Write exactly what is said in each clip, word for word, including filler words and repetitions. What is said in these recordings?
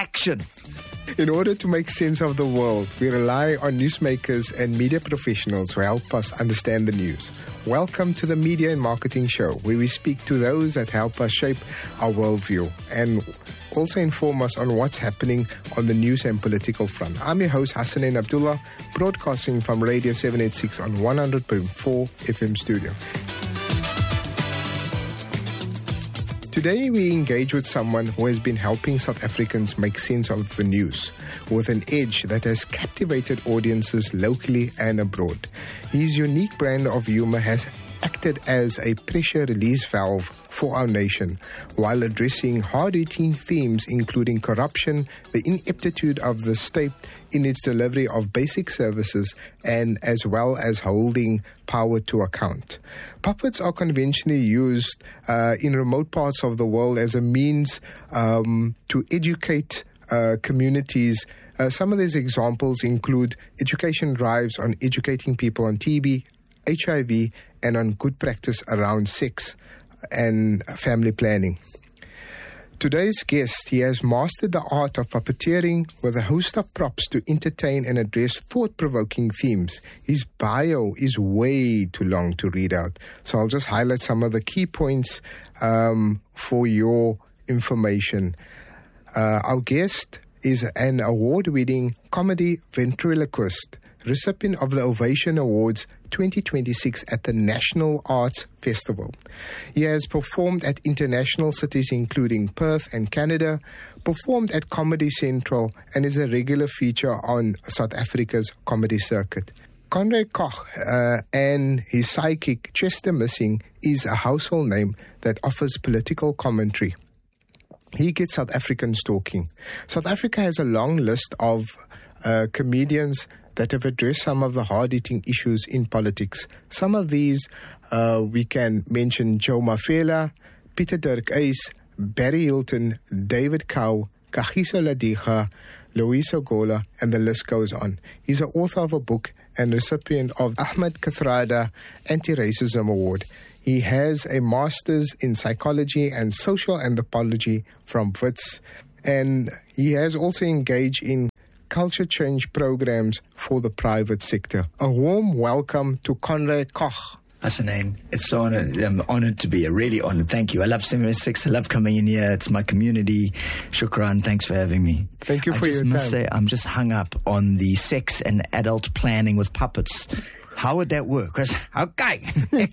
action. In order to make sense of the world, we rely on newsmakers and media professionals who help us understand the news. Welcome to the Media and Marketing Show, where we speak to those that help us shape our worldview and also inform us on what's happening on the news and political front. I'm your host, Hassanin Abdullah, broadcasting from Radio seven eighty-six on one hundred point four F M studio. Today we engage with someone who has been helping South Africans make sense of the news with an edge that has captivated audiences locally and abroad. His unique brand of humor has acted as a pressure release valve for our nation while addressing hard-hitting themes including corruption, the ineptitude of the state in its delivery of basic services, and as well as holding power to account. Puppets are conventionally used uh, in remote parts of the world as a means um, to educate uh, communities. Uh, some of these examples include education drives on educating people on T B, H I V, and on good practice around sex and family planning. Today's guest, he has mastered the art of puppeteering with a host of props to entertain and address thought-provoking themes. His bio is way too long to read out, so I'll just highlight some of the key points um, for your information. Uh, our guest is an award-winning comedy ventriloquist, recipient of the Ovation Awards twenty twenty-six at the National Arts Festival. He has performed at international cities including Perth and Canada, performed at Comedy Central, and is a regular feature on South Africa's comedy circuit. Conrad Koch uh, and his sidekick Chester Missing is a household name that offers political commentary. He gets South Africans talking. South Africa has a long list of uh, comedians that have addressed some of the hard-hitting issues in politics. Some of these, uh, we can mention Joe Mafela, Peter Dirk Uys, Barry Hilton, David Cow, Kagiso Ladiga, Louise Ogola, and the list goes on. He's the author of a book and recipient of Ahmed Kathrada Anti-Racism Award. He has a master's in psychology and social anthropology from Wits, and he has also engaged in culture change programs for the private sector. A warm welcome to Conrad Koch. Hassanin, it's so honored. I'm honored to be here, really honored. Thank you. I love seven eighty-six. I love coming in here. It's my community. Shukran. Thanks for having me. Thank you for I just your must time. say, I'm just hung up on the sex and adult planning with puppets. How would that work? Okay.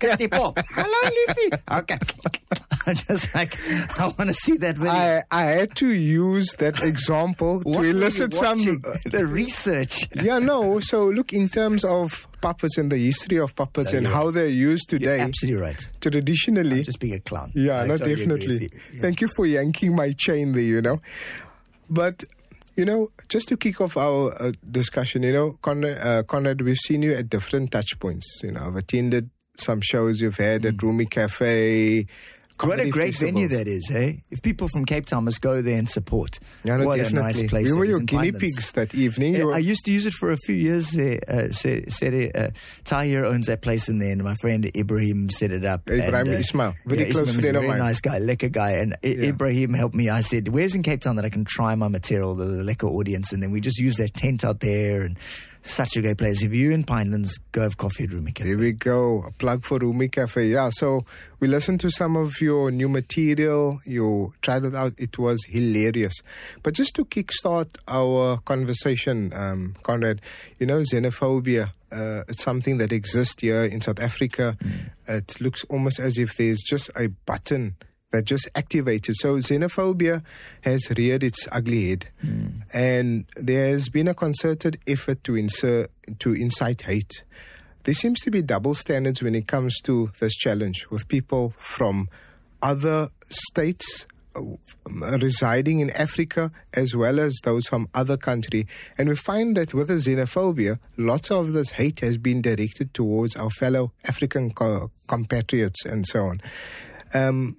Hello, Leafy. Okay. I'm just like, I want to see that video. I, I had to use that example to What were you elicit some... watching? The research. Yeah, no. So look, in terms of puppets and the history of puppets No, and you're how right. they're used today. You're absolutely right. Traditionally. I'm just being a clown. Yeah, I no, totally agree definitely. with you. Yeah. Thank you for yanking my chain there, you know. But, you know, just to kick off our uh, discussion, you know, Conrad, uh, Conrad, we've seen you at different touch points. You know, I've attended some shows you've had at Rumi Cafe. What a great festivals. venue that is, hey? If people from Cape Town must go there and support. Yeah, no, what definitely. a nice place. We that were is your in guinea Pinelands. pigs that evening. Yeah, You were- I used to use it for a few years there. Uh, said, said, uh, Tahir owns that place in there, and my friend Ibrahim set it up. Ibrahim and, uh, Ismail, very yeah, close Ismail is friend a of very mine. nice guy, lekker guy. And I- Yeah. Ibrahim helped me. I said, where's in Cape Town that I can try my material, the, the lekker audience? And then we just used that tent out there, and such a great place. If you're in Pinelands, go have coffee at Rumi Cafe. There we go. A plug for Rumi Cafe. Yeah, so we listened to some of your new material. You tried it out. It was hilarious. But just to kickstart our conversation, um, Conrad, you know, xenophobia, uh, it's something that exists here in South Africa. Mm. It looks almost as if there's just a button that just activated. So xenophobia has reared its ugly head. Mm. And there has been a concerted effort to insert, to incite hate. There seems to be double standards when it comes to this challenge, with people from other states uh, residing in Africa as well as those from other countries. And we find that with the xenophobia, lots of this hate has been directed towards our fellow African co- compatriots and so on. Um,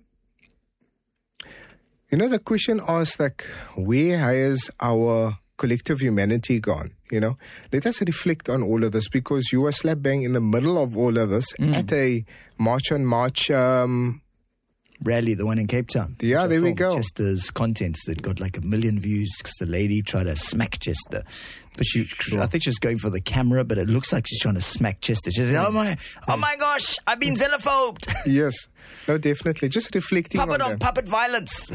You know, the question asks, like, where has our collective humanity gone? You know, let us reflect on all of this, because you were slap bang in the middle of all of this mm. at a March on March um, rally, the one in Cape Town. Yeah, there we go. Chester's contents that got like a million views because the lady tried to smack Chester. But she, sure. I think she's going for the camera, but it looks like she's trying to smack Chester. She said, oh my, oh my gosh, I've been xenophobed. Yes, no, definitely. Just reflecting puppet on, on puppet violence.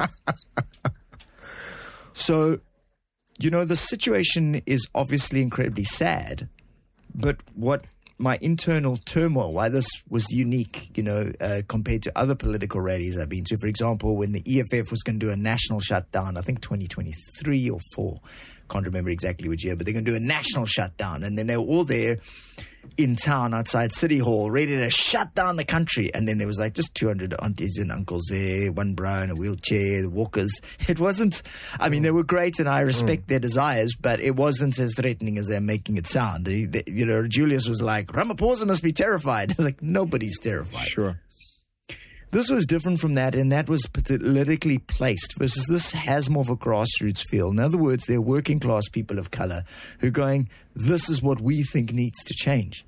So, you know, the situation is obviously incredibly sad, but what my internal turmoil, why this was unique, you know, uh, compared to other political rallies I've been to. For example, when the E F F was going to do a national shutdown, I think twenty twenty-three or four, can't remember exactly which year, but they're going to do a national shutdown. And then they were all there in town outside City Hall, ready to shut down the country. And then there was like just two hundred aunties and uncles there, one bro in a wheelchair, the walkers. It wasn't, I mean, they were great and I respect mm. their desires, but it wasn't as threatening as they're making it sound. They, they, you know, Julius was like, Ramaphosa must be terrified. It's like, nobody's terrified. Sure. This was different from that, and that was politically placed versus this has more of a grassroots feel. In other words, they're working class people of color who are going, this is what we think needs to change.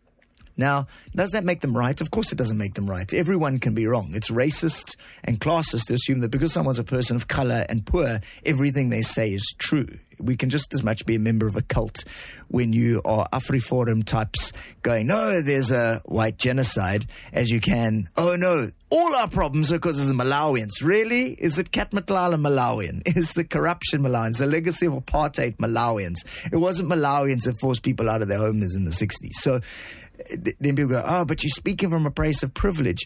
Now, does that make them right? Of course it doesn't make them right. Everyone can be wrong. It's racist and classist to assume that because someone's a person of color and poor, everything they say is true. We can just as much be a member of a cult when you are AfriForum types going, no, there's a white genocide, as you can, oh no, all our problems are because of the Malawians. Really? Is it Kat Matlala Malawian? Is the corruption Malawians? The legacy of apartheid Malawians? It wasn't Malawians that forced people out of their homes in the sixties. So then people go, oh, but you're speaking from a place of privilege.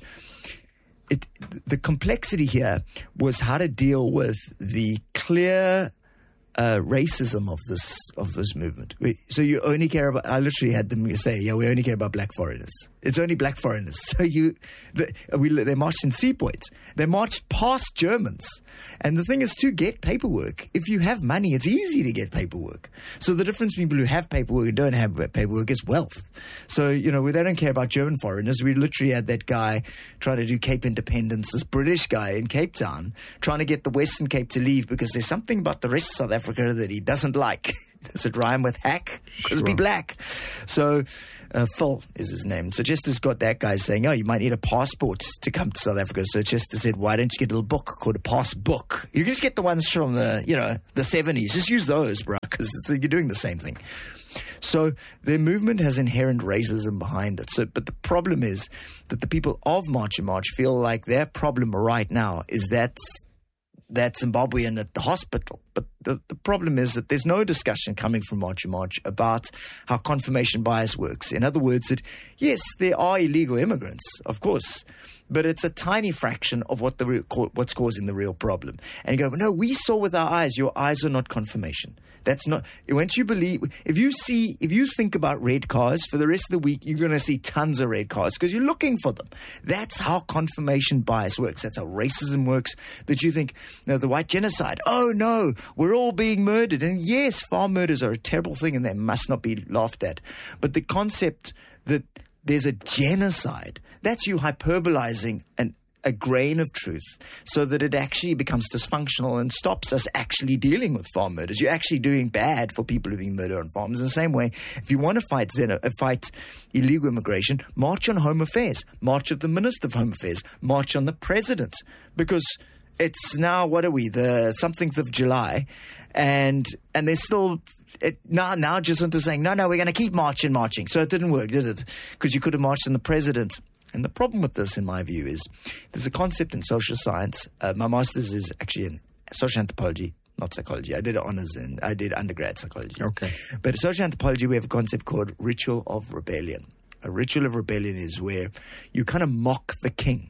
It, the complexity here was how to deal with the clear uh, racism of this of this movement. So you only care about, I literally had them say, yeah, we only care about black foreigners. It's only black foreigners. So you, the, we, they marched in Sea Point. They marched past Germans. And the thing is, to get paperwork, if you have money, it's easy to get paperwork. So the difference between people who have paperwork and don't have paperwork is wealth. So, you know, they don't care about German foreigners. We literally had that guy trying to do Cape Independence, this British guy in Cape Town, trying to get the Western Cape to leave because there's something about the rest of South Africa that he doesn't like. Does it rhyme with hack? Because sure. Be black. So uh, Phil is his name. So Chester's got that guy saying, oh, you might need a passport to come to South Africa. So Chester said, why don't you get a little book called a pass book? You can just get the ones from the, you know, the seventies. Just use those, bro, because you're doing the same thing. So their movement has inherent racism behind it. So, but the problem is that the people of March and March feel like their problem right now is that that Zimbabwean at the hospital. But the, the problem is that there's no discussion coming from March and March about how confirmation bias works. In other words, that yes, there are illegal immigrants, of course, but it's a tiny fraction of what the real, what's causing the real problem. And you go, no, we saw with our eyes. Your eyes are not confirmation. That's not, once you believe, if you see, if you think about red cars for the rest of the week, you're going to see tons of red cars because you're looking for them. That's how confirmation bias works. That's how racism works, that you think, no, the white genocide, oh no, we're all being murdered. And yes, farm murders are a terrible thing and they must not be laughed at. But the concept that there's a genocide, that's you hyperbolizing an a grain of truth so that it actually becomes dysfunctional and stops us actually dealing with farm murders. You're actually doing bad for people who are being murdered on farms. In the same way, if you want to fight xeno, uh, fight illegal immigration, march on Home Affairs, march at the Minister of Home Affairs, march on the President, because it's now, what are we, the something of July, and and they're still... It, now, now Jacinta saying, no, no, we're going to keep marching, marching. So it didn't work, did it? Because you could have marched on the President. And the problem with this, in my view, is there's a concept in social science. Uh, my master's is actually in social anthropology, not psychology. I did honors in, I did undergrad psychology. Okay. But in social anthropology, we have a concept called ritual of rebellion. A ritual of rebellion is where you kind of mock the king.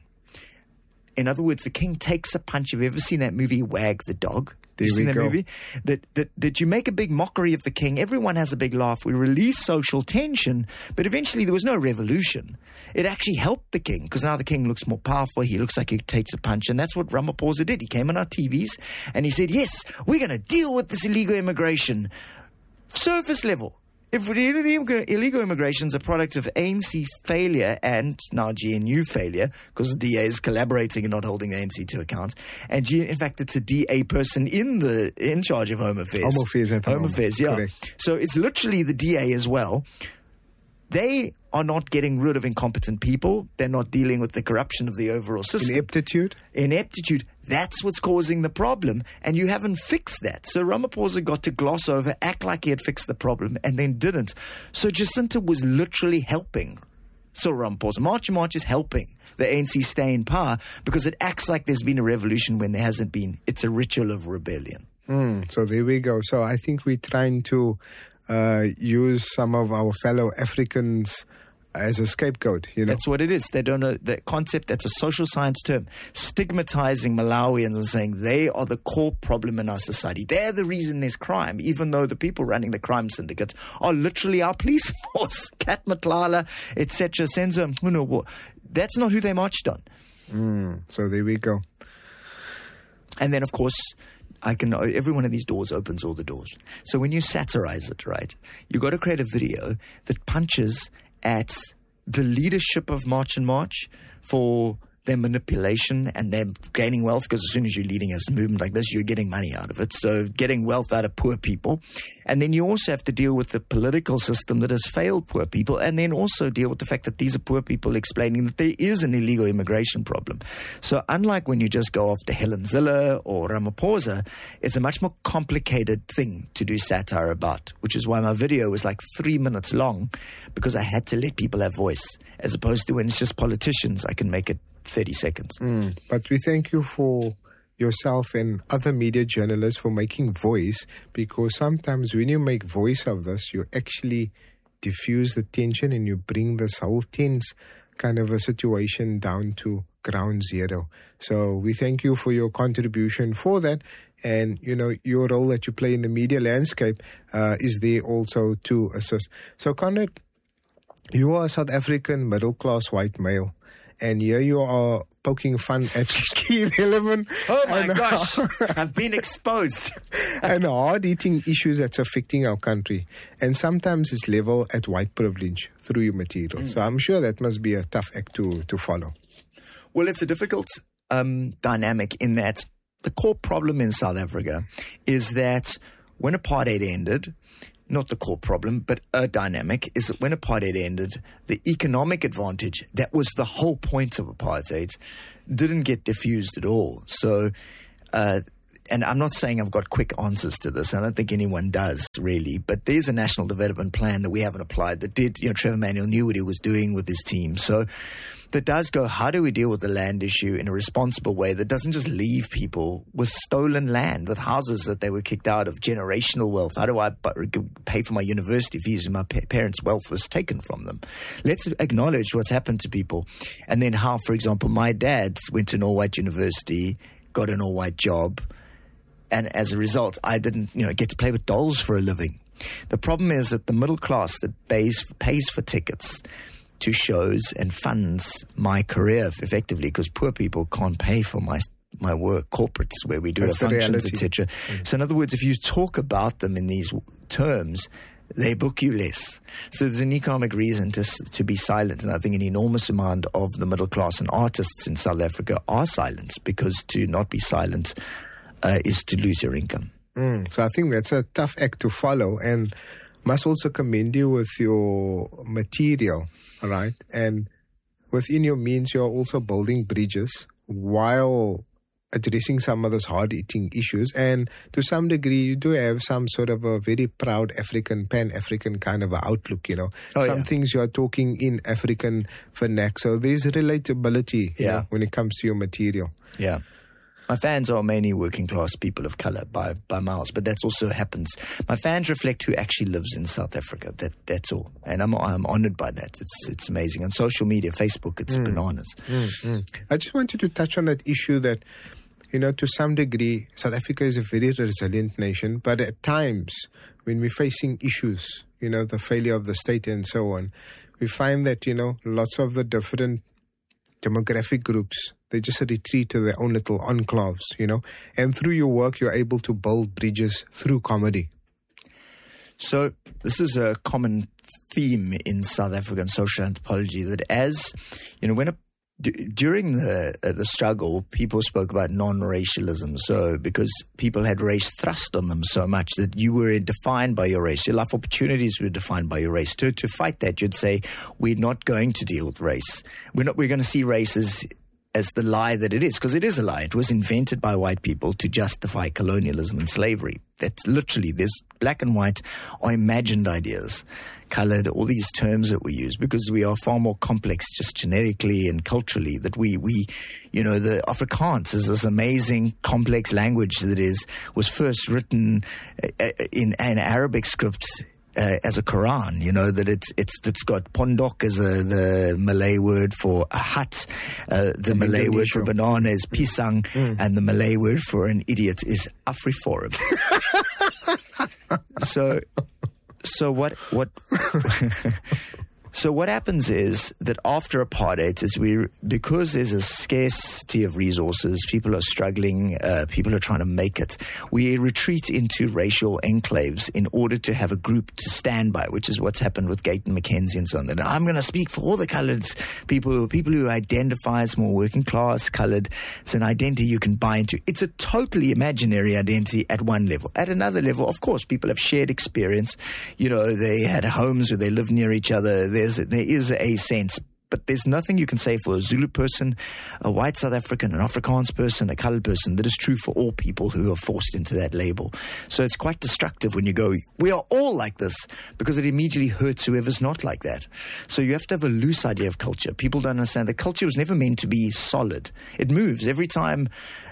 In other words, the king takes a punch. Have you ever seen that movie, Wag the Dog? There You've seen we that go. movie? That, that, that you make a big mockery of the king. Everyone has a big laugh. We release social tension, but eventually there was no revolution. It actually helped the king because now the king looks more powerful. He looks like he takes a punch, and that's what Ramaphosa did. He came on our T Vs and he said, yes, we're going to deal with this illegal immigration. Surface level. If illegal immigration is a product of A N C failure and now G N U failure, because the D A is collaborating and not holding the A N C to account, and G, in fact, it's a D A person in the in charge of Home Affairs. Home Affairs, Home Affairs, yeah. Correct. So it's literally the D A as well. They are not getting rid of incompetent people. They're not dealing with the corruption of the overall system. Ineptitude? Ineptitude. That's what's causing the problem. And you haven't fixed that. So Ramaphosa got to gloss over, act like he had fixed the problem, and then didn't. So Jacinta was literally helping Cyril Ramaphosa. March and March is helping the A N C stay in power because it acts like there's been a revolution when there hasn't been. It's a ritual of rebellion. Mm, so there we go. So I think we're trying to uh, use some of our fellow Africans as a scapegoat, you know. That's what it is. They don't know the concept. That's a social science term. Stigmatizing Malawians and saying they are the core problem in our society. They're the reason there's crime, even though the people running the crime syndicates are literally our police force. Kat Matlala, et cetera. Senzo Mkunobo. That's not who they marched on. Mm, so there we go. And then, of course, I can. Every one of these doors opens all the doors. So when you satirize it, right, you got to create a video that punches at the leadership of March and March for their manipulation and them gaining wealth, because as soon as you're leading a movement like this, you're getting money out of it. So getting wealth out of poor people. And then you also have to deal with the political system that has failed poor people, and then also deal with the fact that these are poor people explaining that there is an illegal immigration problem. So unlike when you just go after Helen Zille or Ramaphosa, it's a much more complicated thing to do satire about, which is why my video was like three minutes long, because I had to let people have voice, as opposed to when it's just politicians, I can make it thirty seconds. Mm, but we thank you for yourself and other media journalists for making voice, because sometimes when you make voice of this, you actually diffuse the tension and you bring this whole tense kind of a situation down to ground zero. So we thank you for your contribution for that. And, you know, your role that you play in the media landscape uh, is there also to assist. So, Conrad, you are a South African middle-class white male. And here you are poking fun at key relevant. Oh my and, gosh, I've been exposed. and hard-hitting issues that's affecting our country. And sometimes it's level at white privilege through your material. Mm. So I'm sure that must be a tough act to, to follow. Well, it's a difficult um, dynamic in that the core problem in South Africa is that when apartheid ended, not the core problem, but a dynamic, is that when apartheid ended, the economic advantage, that was the whole point of apartheid, didn't get diffused at all. So, uh, and I'm not saying I've got quick answers to this. I don't think anyone does, really. But there's a national development plan that we haven't applied that did, you know, Trevor Manuel knew what he was doing with his team. So that does go, how do we deal with the land issue in a responsible way that doesn't just leave people with stolen land, with houses that they were kicked out of, generational wealth? How do I pay for my university fees and my parents' wealth was taken from them? Let's acknowledge what's happened to people. And then how, for example, my dad went to an all-white university, got an all-white job, and as a result, I didn't, you know, get to play with dolls for a living. The problem is that the middle class that pays, pays for tickets to shows and funds my career effectively, because poor people can't pay for my my work, corporates where we do That's the functions, reality. et cetera. Mm. So in other words, if you talk about them in these terms, they book you less. So there's an economic reason to to be silent. And I think an enormous amount of the middle class and artists in South Africa are silent, because to not be silent uh, is to lose your income. Mm, so I think that's a tough act to follow, and must also commend you with your material, all right? And within your means, you're also building bridges while addressing some of those hard-hitting issues. And to some degree, you do have some sort of a very proud African, pan-African kind of a outlook, you know. Oh, some yeah. things you're talking in African vernac. So there's relatability you Yeah. know, when it comes to your material. Yeah. My fans are mainly working class people of color by, by miles, but that also happens. My fans reflect who actually lives in South Africa. That that's all, and I'm I'm honored by that. It's it's amazing. On social media, Facebook, it's mm. bananas. Mm, mm. I just wanted to touch on that issue that, you know, to some degree, South Africa is a very resilient nation, but at times when we're facing issues, you know, the failure of the state and so on, we find that, you know, lots of the different demographic groups, they just retreat to their own little enclaves, you know. And through your work, you're able to build bridges through comedy. So this is a common theme in South African social anthropology, that as, you know, when a D- during the uh, the struggle, people spoke about non-racialism. So because people had race thrust on them so much that you were defined by your race, your life opportunities were defined by your race. To to fight that, you'd say, we're not going to deal with race. We're not. We're going to see race as as the lie that it is, because it is a lie. It was invented by white people to justify colonialism and slavery. That's literally, there's black and white are imagined ideas, colored, all these terms that we use, because we are far more complex just genetically and culturally, that we, we, you know, the Afrikaans is this amazing complex language that is, was first written in an Arabic script Uh, as a Quran, you know, that it's it's it's got pondok as a, the Malay word for a hut, uh, the Malay word for banana is pisang, mm. and the Malay word for an idiot is afriforum. so, so what what? So what happens is that after apartheid, is we because there's a scarcity of resources, people are struggling, uh, people are trying to make it. We retreat into racial enclaves in order to have a group to stand by, which is what's happened with Gayton McKenzie and so on. And I'm going to speak for all the coloured people, people who identify as more working class, coloured. It's an identity you can buy into. It's a totally imaginary identity at one level. At another level, of course, people have shared experience. You know, they had homes where they lived near each other. They There's, there is a sense, but there's nothing you can say for a Zulu person, a white South African, an Afrikaans person, a coloured person that is true for all people who are forced into that label. So it's quite destructive when you go, we are all like this, because it immediately hurts whoever's not like that. So you have to have a loose idea of culture. People don't understand that culture was never meant to be solid. It moves every time.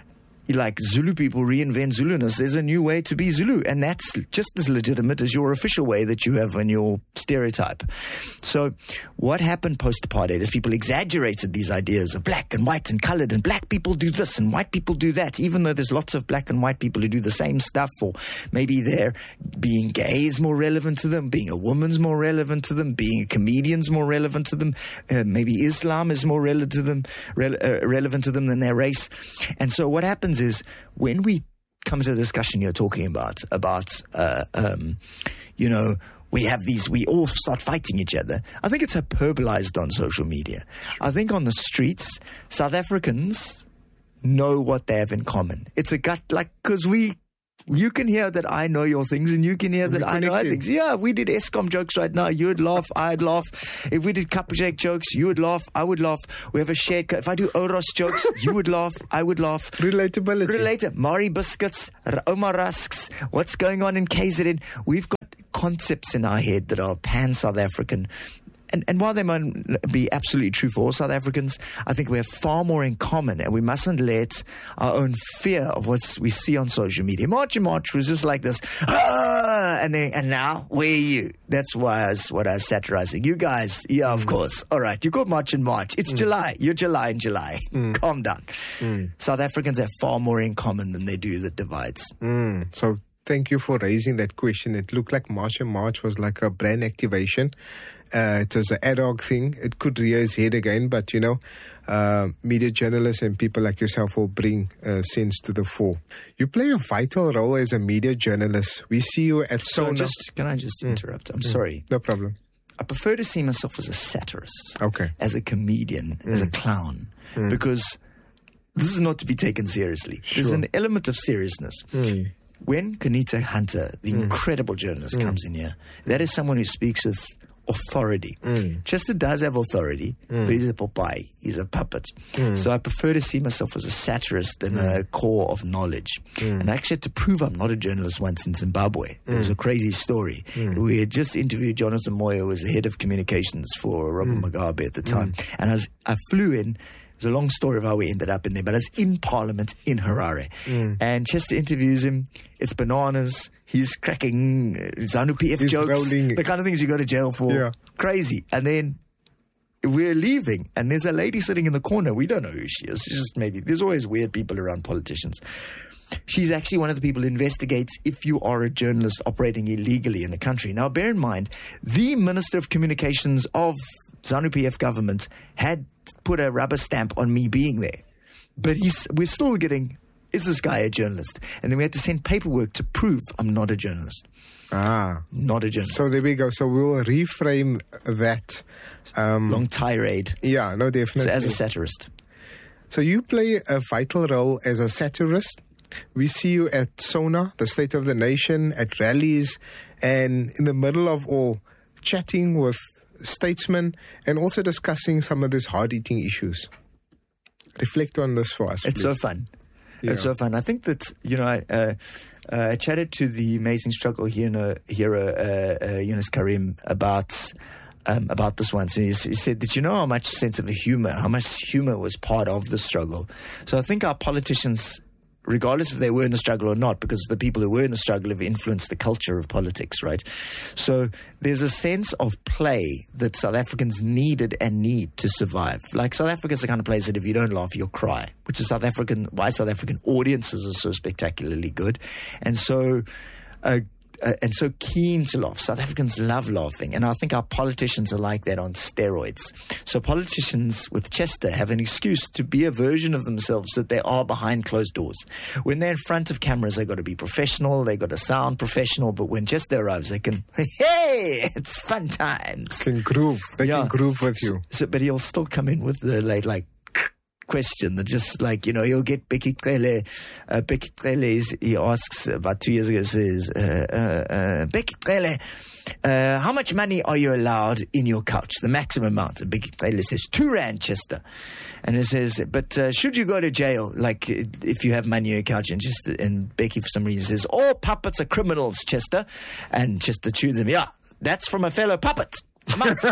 Like Zulu people reinvent Zuluness, there's a new way to be Zulu, and that's just as legitimate as your official way that you have in your stereotype. So what happened post-apartheid is people exaggerated these ideas of black and white and coloured, and black people do this and white people do that, even though there's lots of black and white people who do the same stuff, or maybe they're being gay is more relevant to them, being a woman's more relevant to them, being a comedian's more relevant to them, uh, maybe Islam is more relevant to them, re- uh, relevant to them than their race. And so what happens is when we come to the discussion you're talking about, about, uh, um, you know, we have these, we all start fighting each other. I think it's hyperbolized on social media. I think on the streets, South Africans know what they have in common. It's a gut, like, because we, you can hear that I know your things and you can hear that I know other things. Yeah, if we did Eskom jokes right now, you would laugh, I'd laugh. If we did Kapajek jokes, you would laugh, I would laugh. We have a shared, if I do Oros jokes, you would laugh, I would laugh. Relatability. Related. Mari Biscuits, Oma Rusks, what's going on in K Z N. We've got concepts in our head that are pan-South African. And, and while they might be absolutely true for all South Africans, I think we have far more in common, and we mustn't let our own fear of what we see on social media. March and March was just like this, ah, and then, and now, where are you? That's why I was, what I was satirizing. You guys, yeah, of mm. course. All right, you got March and March. It's mm. July. You're July in July. Mm. Calm down. Mm. South Africans have far more in common than they do that divides. Mm. So thank you for raising that question. It looked like March and March was like a brand activation. Uh, it was an ad hoc thing. It could rear its head again, but, you know, uh, media journalists and people like yourself will bring uh, sense to the fore. You play a vital role as a media journalist. We see you at so Sona. Just, can I just interrupt? I'm mm. sorry. No problem. I prefer to see myself as a satirist. Okay. As a comedian, mm. as a clown. Mm. Because this is not to be taken seriously. Sure. There's an element of seriousness. Mm. When Kanita Hunter, the mm. incredible journalist, mm. comes in here, that is someone who speaks with authority. Mm. Chester does have authority, mm. but he's a Popeye. He's a puppet. Mm. So I prefer to see myself as a satirist than mm. a core of knowledge. Mm. And I actually had to prove I'm not a journalist once in Zimbabwe. It mm. was a crazy story. Mm. We had just interviewed Jonathan Moyo, who was the head of communications for Robert mm. Mugabe at the time. Mm. And I, was, I flew in. It's a long story of how we ended up in there, but I was in Parliament in Harare. Mm. And Chester interviews him. It's bananas. He's cracking ZANU P F He's jokes. Rolling. The kind of things you go to jail for. Yeah. Crazy. And then we're leaving, and there's a lady sitting in the corner. We don't know who she is. She's just maybe, there's always weird people around politicians. She's actually one of the people who investigates if you are a journalist operating illegally in a country. Now, bear in mind, the Minister of Communications of ZANU P F government had put a rubber stamp on me being there. But he's, we're still getting is this guy a journalist? And then we had to send paperwork to prove I'm not a journalist. Ah. Not a journalist. So there we go. So we'll reframe that. Um, Long tirade. Yeah, no, definitely. So as a satirist. So you play a vital role as a satirist. We see you at SONA, the State of the Nation, at rallies, and in the middle of all, chatting with statesmen and also discussing some of these hard-hitting issues. Reflect on this for us, It's please. so fun. Yeah. It's so fun. I think that, you know, I, uh, uh, I chatted to the Amazing Struggle hero, hero uh, uh, Yunus Karim about um, about this one. So he, he said, did you know how much sense of humor, how much humor was part of the struggle? So I think our politicians, regardless if they were in the struggle or not, because the people who were in the struggle have influenced the culture of politics, right? So there's a sense of play that South Africans needed and need to survive. Like South Africa's the kind of place that if you don't laugh, you'll cry, which is South African, why South African audiences are so spectacularly good. And so, uh, Uh, and so keen to laugh. South Africans love laughing. And I think our politicians are like that on steroids. So politicians with Chester have an excuse to be a version of themselves that they are behind closed doors. When they're in front of cameras, they've got to be professional. They've got to sound professional. But when Chester arrives, they can, hey, it's fun times. Can groove. They Yeah. can groove with you. So, but he'll still come in with the late, like, question that just like, you know, he'll get Becky Cele. Uh, Becky Cele, is, he asks about two years ago, says, uh, uh, uh, Becky Cele, uh, how much money are you allowed in your couch? The maximum amount. And Becky Cele says, two rand, Chester. And it says, but uh, should you go to jail, like if you have money in your couch? And Chester, and Becky for some reason says, all puppets are criminals, Chester. And Chester tunes him, yeah, that's from a fellow puppet. A month.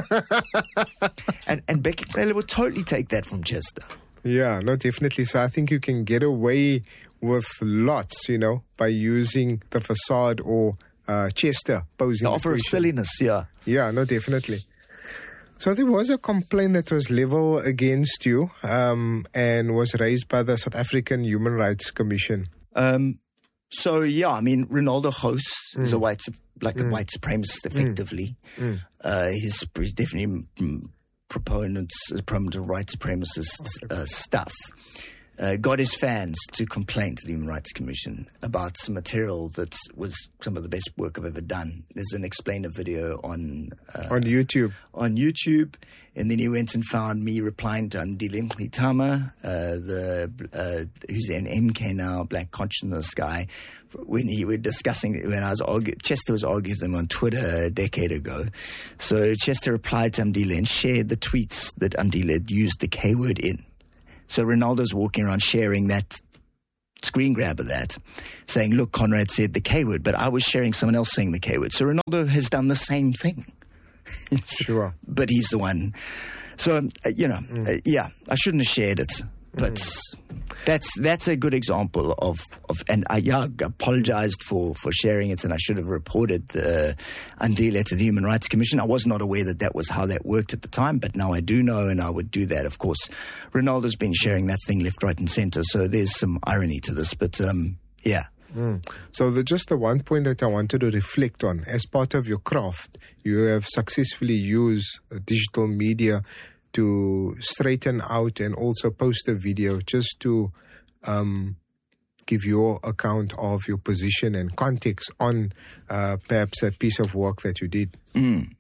and, and Becky Cele would totally take that from Chester. Yeah, no, definitely. So I think you can get away with lots, you know, by using the facade or uh, Chester posing. The offer of silliness, yeah. Yeah, no, definitely. So there was a complaint that was leveled against you um, and was raised by the South African Human Rights Commission. Um, so, yeah, I mean, Ronaldo Gous mm. is a white, like mm. a white supremacist, effectively. Mm. Uh, he's definitely... Mm, proponents, prominent white supremacist uh, stuff, uh, got his fans to complain to the Human Rights Commission about some material that was some of the best work I've ever done. There's an explainer video on uh, on YouTube. On YouTube, and then he went and found me replying to Andile Mhlitama, uh, the uh, who's an M K now, Black Consciousness guy. When he were discussing, when I was arguing, Chester was arguing with them on Twitter a decade ago. So Chester replied to Andile and shared the tweets that Andile had used the K word in. So Ronaldo's walking around sharing that screen grab of that, saying, look, Conrad said the K word, but I was sharing someone else saying the K word. So Ronaldo has done the same thing. Sure. But he's the one. So, uh, you know, mm. uh, yeah, I shouldn't have shared it. But mm. that's that's a good example of, of and I yeah, apologized for, for sharing it, and I should have reported uh, Andile to the Human Rights Commission. I was not aware that that was how that worked at the time, but now I do know, and I would do that, of course. Ronaldo's been sharing that thing left, right, and center, so there's some irony to this, but um, yeah. Mm. So the, just the one point that I wanted to reflect on, as part of your craft, you have successfully used uh, digital media to straighten out and also post a video just to um, give your account of your position and context on uh, perhaps a piece of work that you did. Mm.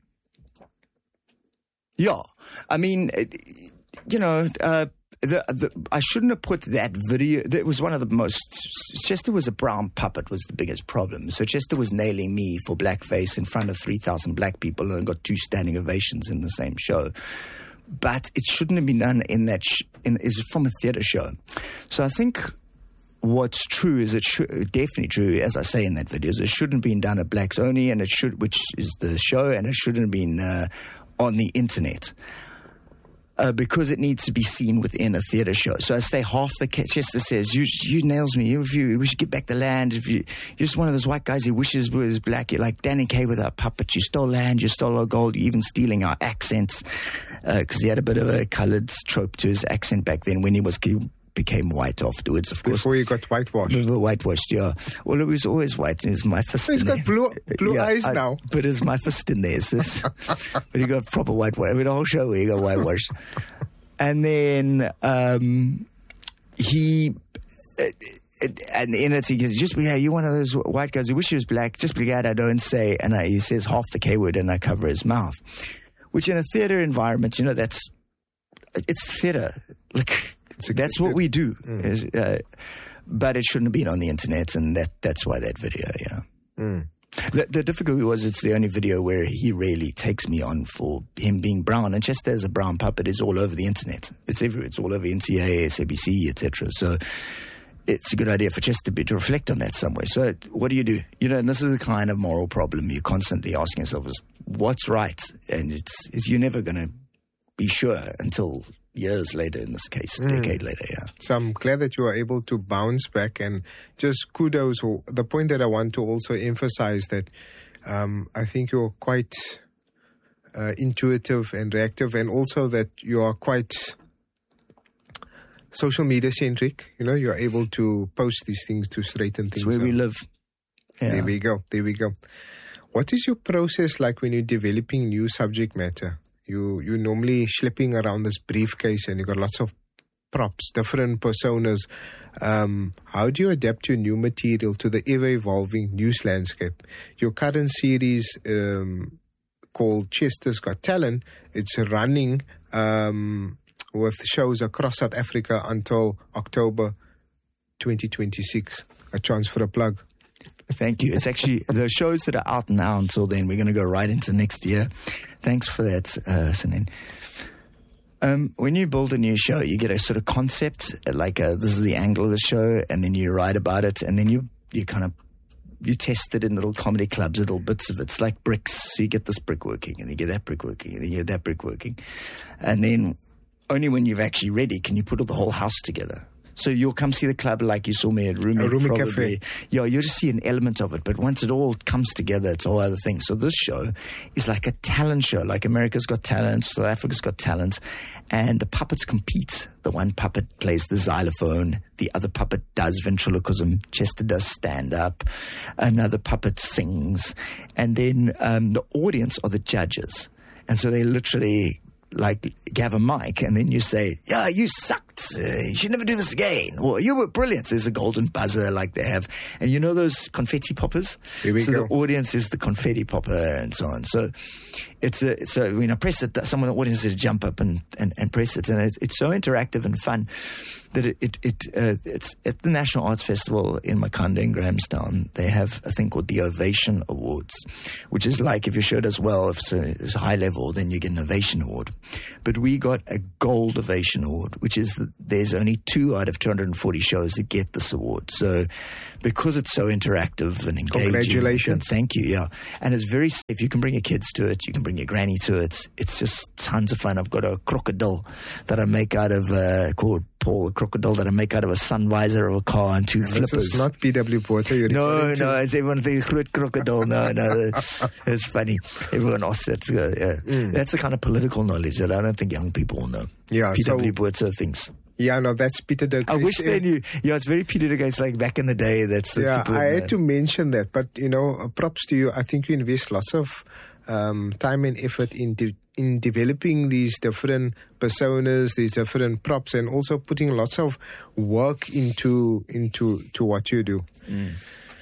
Yeah. I mean, you know, uh, The, the, I shouldn't have put that video. It was one of the most. Chester was a brown puppet was the biggest problem. So Chester was nailing me for blackface in front of three thousand black people and got two standing ovations in the same show. But it shouldn't have been done in that. Sh- in, it's from a theatre show. So I think what's true is it should definitely true, as I say in that video, is it shouldn't have been done at Blacks Only, and it should, which is the show, and it shouldn't have been uh, on the internet. Uh, because it needs to be seen within a theatre show. So I stay half the case. Chester says, you you nails me. If you, we should get back the land. If you, you're just one of those white guys who wishes was black. You're like Danny Kaye with our puppets. You stole land. You stole our gold. You're even stealing our accents. Because uh, he had a bit of a coloured trope to his accent back then when he was... He, became white afterwards, of course. Before you got whitewashed. Before whitewashed, yeah. Well, it was always white. It was my fist He's in got there. blue, blue yeah, eyes I, now. But it's my fist in there, sis. But you got proper whitewash. I mean, the whole show where you got whitewashed. And then um, he... Uh, it, and in it, he goes, just be, yeah, you're one of those white guys who wish he was black. Just be glad I don't say, and I, he says half the K word and I cover his mouth. Which in a theater environment, you know, that's, it's theater. Like, it's that's what we do. Mm. Is, uh, but it shouldn't have been on the internet, and that that's why that video, yeah. Mm. The, the difficulty was it's the only video where he really takes me on for him being brown. And just as a brown puppet is all over the internet. It's everywhere. It's all over N C A A, S A B C, et cetera. So it's a good idea for Chester to reflect on that somewhere. So what do you do? You know, and this is the kind of moral problem you're constantly asking yourself is, what's right? And it's, it's you're never going to be sure until years later, in this case, a mm. decade later, yeah. So I'm glad that you are able to bounce back, and just kudos. Or the point that I want to also emphasize that um, I think you're quite uh, intuitive and reactive, and also that you are quite social media centric. You know, you're able to post these things to straighten things out. It's where we live. Yeah. There we go. There we go. What is your process like when you're developing new subject matter? You, you're normally schlepping around this briefcase and you've got lots of props, different personas. Um, how do you adapt your new material to the ever-evolving news landscape? Your current series um, called Chester's Got Talent, it's running um, with shows across South Africa until October twenty twenty-six. A chance for a plug. Thank you. It's actually the shows that are out now until then. We're going to go right into next year. Thanks for that, uh, Sanin. Um, when you build a new show, you get a sort of concept, like a, this is the angle of the show, and then you write about it, and then you you kind of you test it in little comedy clubs, little bits of it. It's like bricks. So you get this brick working, and you get that brick working, and then you get that brick working, and then only when you've actually ready can you put the whole house together. So you'll come see the club like you saw me at Rumi. A Rumi probably. Cafe. Yeah, you'll just see an element of it. But once it all comes together, it's a whole other thing. So this show is like a talent show, like America's Got Talent, South Africa's Got Talent. And the puppets compete. The one puppet plays the xylophone. The other puppet does ventriloquism. Chester does stand-up. Another puppet sings. And then um, the audience are the judges. And so they literally like have a mic, and then you say, yeah, you sucked. Uh, you should never do this again. Or you were brilliant. There's a golden buzzer like they have. And you know those confetti poppers? Here we so go. The audience is the confetti popper and so on. So it's a, so when I press it, someone in the audience has to jump up and, and, and press it. And it's, it's so interactive and fun that it, it, it uh, it's at the National Arts Festival in Makanda in Grahamstown. They have a thing called the Ovation Awards, which is like if your show does well, if it's a, it's a high level, then you get an Ovation Award. But we got a Gold Ovation Award, which is that there's only two out of two hundred forty shows that get this award. So because it's so interactive and engaging. Congratulations. Thank you, yeah. And it's very safe. You can bring your kids to it. You can bring your granny to it. It's just tons of fun. I've got a crocodile that I make out of, uh, called Paul, a crocodile that I make out of a sun visor of a car and two and flippers. This is not P W Botha. You're no, to. no, it's everyone thinks crocodile. No, no, it's funny. Everyone asks that. Yeah. Mm. That's the kind of political knowledge that I don't think young people will know. Yeah, P W so, Botha thinks. Yeah, no, that's Peter de I wish they knew. Yeah, it's very Peter de It's like back in the day. That's the yeah. people I had to mention that, but you know, props to you. I think you invest lots of um, time and effort in de- in developing these different personas, these different props, and also putting lots of work into into to what you do. Mm.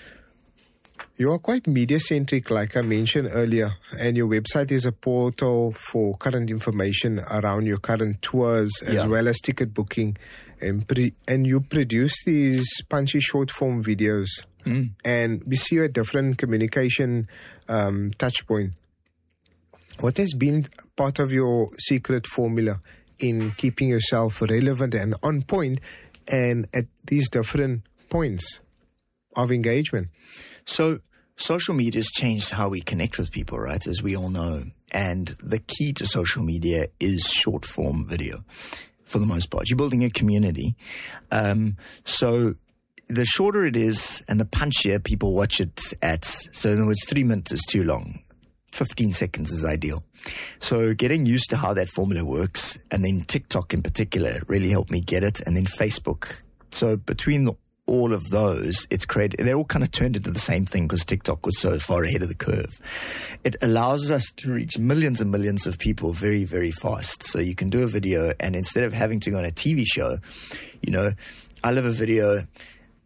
You are quite media-centric, like I mentioned earlier, and your website is a portal for current information around your current tours as yeah. well as ticket booking. And, pre- and you produce these punchy short-form videos. Mm. And we see you at different communication um, touchpoint. What has been part of your secret formula in keeping yourself relevant and on point and at these different points of engagement? So social media has changed how we connect with people, right, as we all know. And the key to social media is short-form video for the most part. You're building a community. Um, so the shorter it is and the punchier people watch it at, so in other words, three minutes is too long. fifteen seconds is ideal. So getting used to how that formula works, and then TikTok in particular really helped me get it, and then Facebook. So between the all of those, it's created, they all kind of turned into the same thing because TikTok was so far ahead of the curve. It allows us to reach millions and millions of people very, very fast. So you can do a video, and instead of having to go on a T V show, you know, I love a video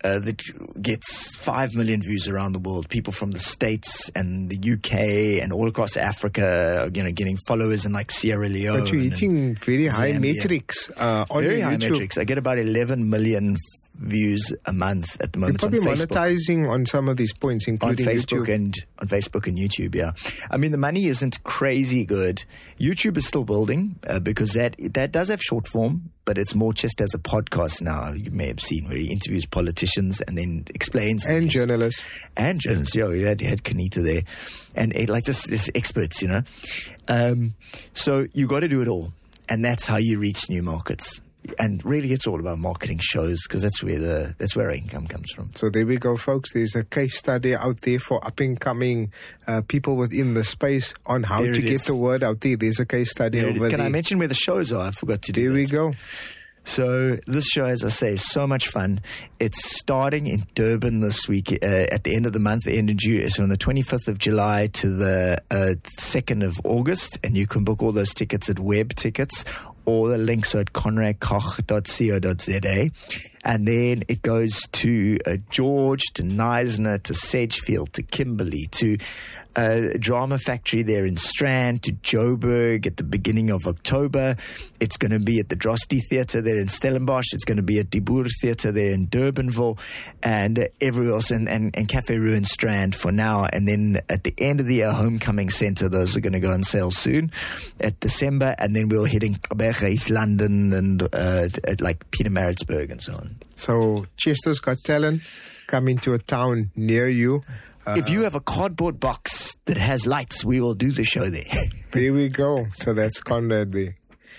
uh, that gets five million views around the world. People from the States and the U K and all across Africa, you know, getting followers in like Sierra Leone. But you're hitting very high Zambia. metrics uh, on Very your high YouTube. metrics. I get about eleven million views a month at the You're moment on probably Facebook. monetizing on some of these points, On including Facebook YouTube. and on Facebook and YouTube, yeah. I mean, the money isn't crazy good. YouTube is still building uh, because that that does have short form, but it's more just as a podcast now. You may have seen where he interviews politicians and then explains And things. journalists. and journalists. Yeah, you had, you had Kanita there, and it, like just, just experts, you know. Um, so you got to do it all, and that's how you reach new markets. And really, it's all about marketing shows because that's where the that's where our income comes from. So there we go, folks. There's a case study out there for up-and-coming uh, people within the space on how There to it get is. the word out there. There's a case study There it over is. Can there. I mention where the shows are? I forgot to do there that. we go. So this show, as I say, is so much fun. It's starting in Durban this week uh, at the end of the month, the end of June. So from the twenty-fifth of July to the uh, second of August. And you can book all those tickets at Web Tickets, or the links are at conrad koch dot co dot za. And then it goes to uh, George, to Neisner, to Sedgefield, to Kimberley, to uh, Drama Factory there in Strand, to Joburg at the beginning of October. It's going to be at the Drosti Theatre there in Stellenbosch. It's going to be at Die Boer Theatre there in Durbanville, and uh, everywhere else, and, and, and Cafe Ruin Strand for now. And then at the end of the year, Homecoming Centre, those are going to go on sale soon at December. And then we'll hit in Gqeberha, East London, and uh, at like Pietermaritzburg and so on. So Chester's Got Talent coming to a town near you. Uh, If you have a cardboard box that has lights, we will do the show there. There we go. So that's Conrad there.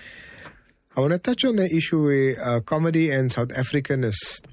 I want to touch on the issue where uh, comedy and South Africanness.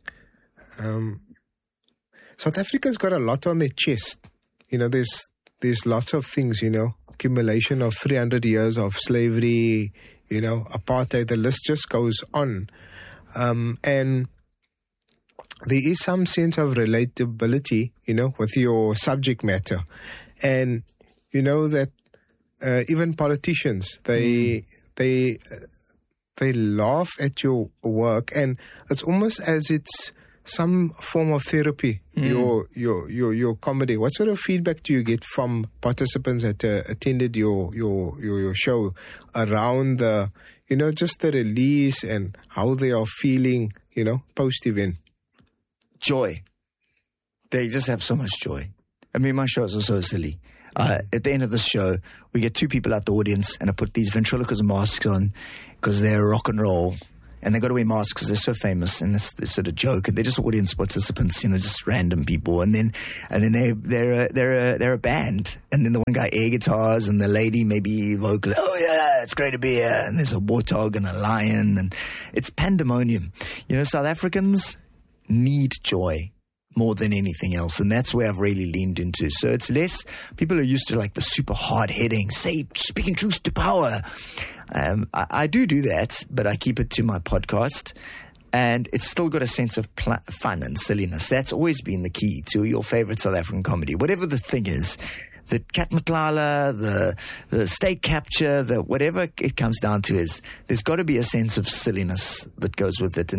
Um, South Africa's got a lot on their chest. You know, there's there's lots of things, you know, accumulation of three hundred years of slavery, you know, apartheid, the list just goes on. Um, and there is some sense of relatability, you know, with your subject matter. And you know that uh, even politicians, they mm. they they laugh at your work, and it's almost as it's some form of therapy. Mm. Your your your your comedy. What sort of feedback do you get from participants that uh, attended your, your your your show around the, you know, just the release and how they are feeling, you know, post event? Joy. They just have so much joy. I mean, my shows are so silly. Uh, at the end of the show, we get two people out the audience, and I put these ventriloquist masks on because they're rock and roll, and they got to wear masks because they're so famous, and it's this sort of joke, and they're just audience participants, you know, just random people, and then and then they they're a, they're a, they're a band, and then the one guy air guitars, and the lady maybe vocal. Oh yeah, it's great to be here, and there's a warthog and a lion, and it's pandemonium. You know, South Africans need joy more than anything else, and that's where I've really leaned into. So it's less, people are used to like the super hard hitting, say, speaking truth to power. Um, I, I do do that, but I keep it to my podcast, and it's still got a sense of pl- fun and silliness. That's always been the key to your favorite South African comedy, whatever the thing is. The Cat Matlala, the the state capture, the whatever it comes down to is there's got to be a sense of silliness that goes with it. And